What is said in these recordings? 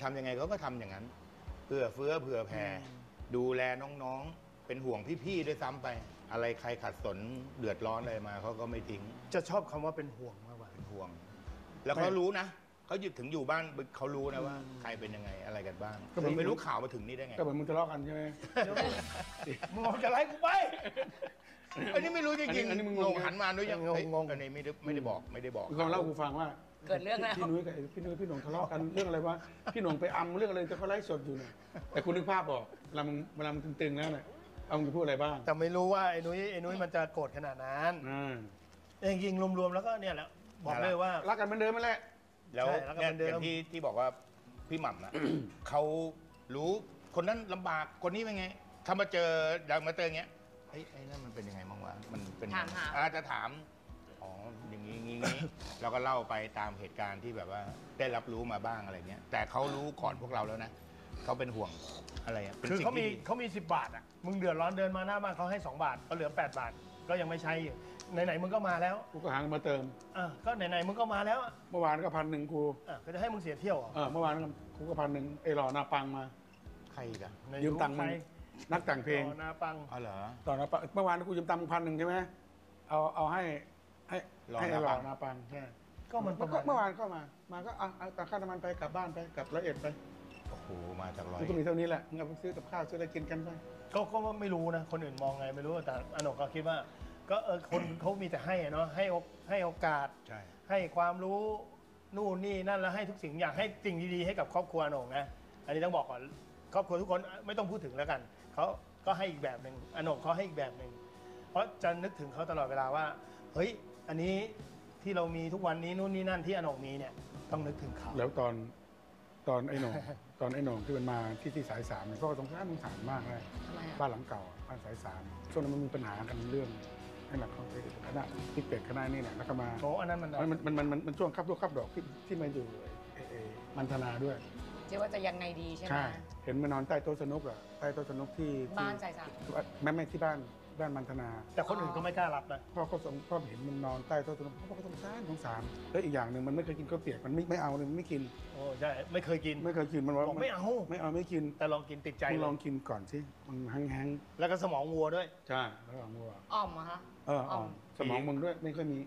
ทำยังไงเขาก็ทำอย่างนั้นเอื้อเฟื้อเผื่อแผ่ดูแลน้องๆเป็นห่วงพี่ๆด้วยซ้ำไป อะไรใครขัดสนเดือดร้อนอะไรมาเขาก็ไม่ทิ้งจะชอบคำว่าเป็นห่วงมากกว่าเป็นห่วง แล้วเขารู้นะเขาถึงอยู่บ้านเขารู้นะว่าใครเป็นยังไงอะไรกันบ้างก็ไม่รู้ข่าวมาถึงนี่ได้ไงก็เหมือนมึงทะเลาะกันใช่ไหมมึงจะไล่กูไปอันนี้ไม่รู้จริงๆอันนี้มึงงงหันมาด้วยยังงงอันนี้ไม่ได้บอกคือความเล่ากูฟังว่าเกิดเรื่องแล้วพี่นุ้ยกับพี่นุ้ยพี่หนงทะเลาะกันเรื่องอะไรวะพี่หนงไปอำเรื่องอะไรแต่เขาไลฟ์สดอยู่เนี่ยแต่คุณนึกภาพบอกเวลามึงตึงๆแล้วเนี่ยเอามึงจะพูดอะไรบ้างแต่ไม่รู้ว่าไอ้นุ้ยมันจะโกรธขนาดนั้นจริงๆรวมๆแล้วก็เนี่ยแหละบอกเลยว่ารักกันเหมือนเดิมนั่นแหละแล้วเนี่ยอย่างที่บอกว่าพี่หม่ำนะเขารู้คนนั้นลำบากคนนี้เป็นไงถ้ามาเจออย่างมาเจออย่างเงี้ยไอ้นั่นมันเป็นยังไงบ้างวะมันเป็นอาจจะถามอ๋ออย่างนี้เราก็เล่าไปตามเหตุการณ์ที่แบบว่าได้รับรู้มาบ้างอะไรเงี้ยแต่เขารู้ก่อนพวกเราแล้วนะเขาเป็นห่วงอะไรอ่ะคือเขามี10 บาทอ่ะมึงเดือดร้อนเดินมาหน้าบ้านเขาให้2 บาทก็เหลือ8 บาทก็ยังไม่ใช้อยู่ไหนๆมึงก็มาแล้วกูก็หามาเติมก็ไหนๆมึงก็มาแล้วเมื่อวานก็1,000กูก็จะให้มึงเสียเที่ยวเมื่อวานกูก็1,000ไอ้หล่อนาปังมาใครกันยืมตังค์นักแต่งเพลงนาปังอ๋อเหรอตอนนั้นเมื่อวานกูยืมตังค์1,000ใช่ไหมเอาให้หล่อนาปังใช่ก็มันเมื่อวานก็มาก็เอาตังค่าน้ำมันไปกลับบ้านไปกลับ100ไปโอ้โหมาจาก100 ก็มีเท่านี้แหละงั้นไปซื้อกับข้าวซื้ออะไรกินกันไปก็ไม่รู้นะคนอื่นมองไงไม่รู้แต่อโนกก็คิดว่าก็คนเขามีแต่ให้เนาะให้โอกาสให้ความรู้นู่นนี่นั่นแล้วให้ทุกสิ่งอย่างให้สิ่งดีๆให้กับครอบครัวอโนกนะอันนี้ต้องบอกก่อนครอบครัวทุกคนไม่ต้องพูดถึงแล้วกันเขาก็ให้อีกแบบหนึ่งอโนกเขาให้อีกแบบหนึ่งเพราะจะนึกถึงเขาตลอดเวลาว่าเฮ้ยอันนี้ที่เรามีทุกวันนี้นู่นนี่นั่นที่อโนกมีเนี่ยต้องนึกถึงเขาแล้วตอนไอ้หนงที่มันมาที่สาย3เนี่ยก็สงสารมากเลยบ้านหลังเก่าบ้านสาย3ช่วงนั้นมันมีปัญหากันเรื่องให้หลักเขาไปคณะที่เป็ดคณะนี่แหละแล้วก็มาอันนั้นมันช่วงคับลูกคับดอกที่มาอยู่มันธนาด้วยว่าจะยังไงดีใช่ไหมใช่เห็นมันนอนใต้โต๊ะสนุกอะใต้โต๊ะสนุกที่บ้านสาย3 แม่ที่บ้านมันธนาแต่คนอื่นก็ไม่กล้ารับนะพ่อเห็นมันนอนใต้โต๊ะสนุกพ่อก็สงสารแล้วอีกอย่างหนึ่งมันไม่เคยกินข้าวเปียกมันไม่เอาเลยมันไม่กินโอ้ใช่ไม่เคยกินมันว่าไม่เอาไม่กินแต่ลองกินติดใจลองกินก่อนสิมันแห้งๆแล้วก็สมองวัวด้วยใช่แล้ววัวอ่อมอะคะอ่อมสมองมึงด้วยไม่ค่อยมี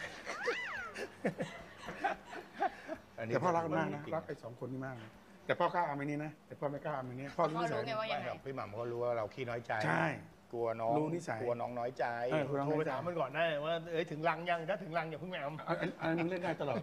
แต่พ่อรักมากนะรักไอ้2 คนนี้มากแต่พ่อกล้าเอาไอ้นี่นะแต่พ่อไม่กล้าเอาไอ้นี่พ่อรู้นิสัยพี่หม่ำเขารู้ว่าเราขี้น้อยใจใช่กลัวน้องกลัวน้องน้อยใจโทรไปถามมันก่อนได้ว่าถึงรังยังถ้าถึงรังอย่าเพิ่งแอมอันนี้เล่นได้ตลอด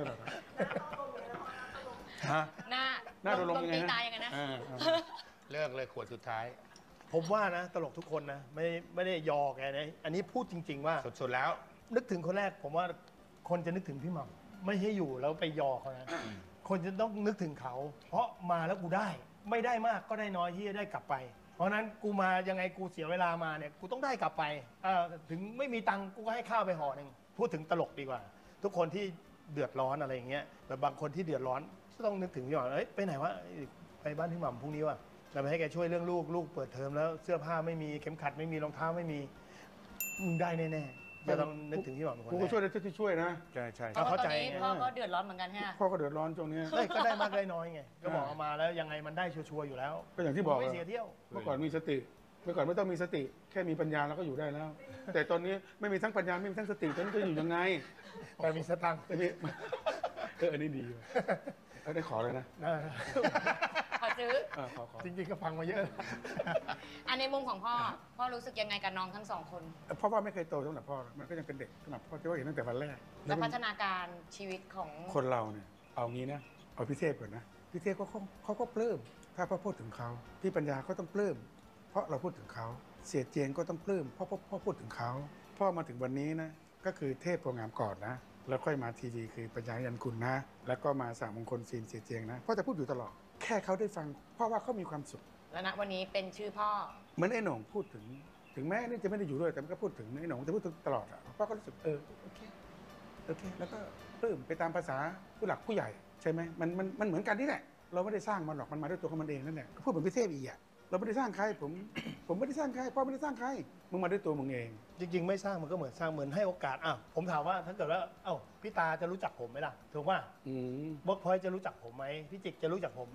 หน้าโดนลงยังไงนะเลิกเลยขวดสุดท้ายผมว่านะตลกทุกคนนะไม่ได้ยอแกนะอันนี้พูดจริงๆว่าสุดๆแล้วนึกถึงคนแรกผมว่าคนจะนึกถึงพี่หม่ำไม่ให้อยู่แล้วไปยอเขานะคนจะต้องนึกถึงเขาเพราะมาแล้วกูได้ไม่ได้มากก็ได้น้อยที่จะได้กลับไปเพราะนั้นกูมายังไงกูเสียเวลามาเนี่ยกูต้องได้กลับไปถึงไม่มีตังค์กูก็ให้ข้าวไปห่อหนึ่งพูดถึงตลกดีกว่าทุกคนที่เดือดร้อนอะไรอย่างเงี้ยแต่บางคนที่เดือดร้อนก็ต้องนึกถึงพี่หม่ำไปไหนวะไปบ้านพี่หม่ำพรุ่งนี้วะเราไปให้แกช่วยเรื่องลูกเปิดเทอมแล้วเสื้อผ้าไม่มีเข็มขัดไม่มีรองเท้าไม่มีมึงได้แน่ๆจะต้องนึกถึงพี่หม่ำคนแรกกูก็ช่วยได้ที่ช่วยนะใช่เข้าใจพ่อก็เดือดร้อนเหมือนกันฮะพ่อก็เดือดร้อนช่วงนี้ก็ได้มากได้น้อยไงก็บอกมาแล้วยังไงมันได้ชัวร์อยู่แล้วก็อย่างที่บอกไม่เสียเที่ยวเมื่อก่อนมีสติเมื่อก่อนไม่ต้องมีสติแค่มีปัญญาเราก็อยู่ได้แล้วแต่ตอนนี้ไม่มีทั้งปัญญาไม่มีทั้งสติตอนนี้จะอยู่ยังไงแต่มีสตังค์อันนี้ดีได้ขอเลยนะขอซื้อจริงๆก็ฟังมาเยอะอันในมุมของพ่อรู้สึกยังไงกับน้องทั้ง2 คนพ่อว่าไม่เคยโตสำหรับพ่อมันก็ยังเป็นเด็กสำหรับพ่อที่ว่าเห็นตั้งแต่วันแรกและพัฒนาการชีวิตของคนเราเนี่ยเอางี้นะเอาพิเทพก่อนนะพิเทพเขาก็ปลื้มถ้าพ่อพูดถึงเขาพี่ปัญญาก็ต้องปลื้มเพราะเราพูดถึงเขาเสียเจียงก็ต้องปลื้มเพราะพ่อพูดถึงเขาพ่อมาถึงวันนี้นะก็คือเทพโปรงงามก่อนนะแล้วค่อยมาทีวีคือปัญญายันคุณนะแล้วก็มาสั่งมงคลฟิล์มเสียเจียงนะพ่อจะพูดอยู่ตลอดแค่เขาได้ฟังพ่อว่าเขามีความสุขแล้วณวันนี้เป็นชื่อพ่อเหมือนไอ้หน่งพูดถึงแม้นี่จะไม่ได้อยู่ด้วยแต่มันก็พูดถึงไอ้หน่งจะพูดตลอดอ่ะพ่อก็รู้สึกโอเคแล้วก็ปลื้มไปตามภาษาผู้หลักผู้ใหญ่ใช่ไหมมันเหมือนกันนี่แหละเราไม่ได้สร้างมันหรอกมันมาด้วยตัวของมันเองนั่นแหละก็พูดเหมือนพิเทพอีกอ่ะเราไม่ได้สร้างใครผมไม่ได้สร้างใครพ่อไม่ได้สร้างใครมึงมาด้วยตัวมึงเองจริงๆไม่สร้างมันก็เหมือนสร้างเหมือนให้โอกาสผมถามว่าถ้าเกิดว่าพี่ตาจะรู้จักผมไหมล่ะถูกป่ะเวิร์กพอยต์จะรู้จักผมไหมพี่จิกจะรู้จักผม